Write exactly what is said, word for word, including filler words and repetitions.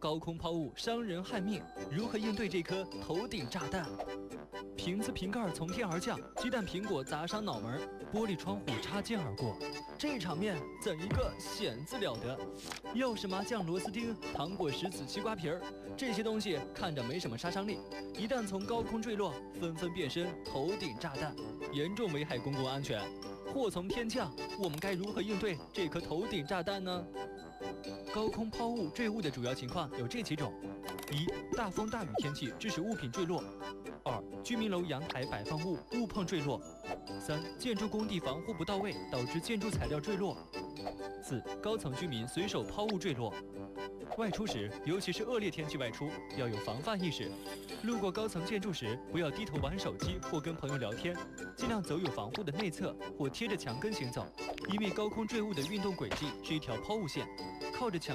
高空抛物伤人害命，如何应对这颗头顶炸弹？瓶子瓶盖从天而降，鸡蛋苹果砸伤脑门，玻璃窗户擦肩而过，这场面怎一个险字了得！钥匙、麻将、螺丝钉、糖果、石子、西瓜皮儿，这些东西看着没什么杀伤力，一旦从高空坠落，纷纷变身头顶炸弹，严重危害公共安全。祸从天降，我们该如何应对这颗头顶炸弹呢？高空抛物坠物的主要情况有这几种：一、大风大雨天气致使物品坠落；二、居民楼阳台摆放物误碰坠落；三、建筑工地防护不到位导致建筑材料坠落；四、高层居民随手抛物坠落。外出时，尤其是恶劣天气外出，要有防范意识。路过高层建筑时，不要低头玩手机或跟朋友聊天，尽量走有防护的内侧或贴着墙根行走，因为高空坠物的运动轨迹是一条抛物线，靠着墙